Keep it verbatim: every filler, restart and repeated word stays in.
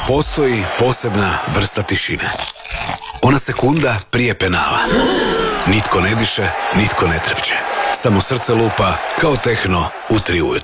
Postoji posebna vrsta tišine. Ona sekunda prije penala. Nitko ne diše, nitko ne trepće. Samo srce lupa kao tehno u tri ujutro.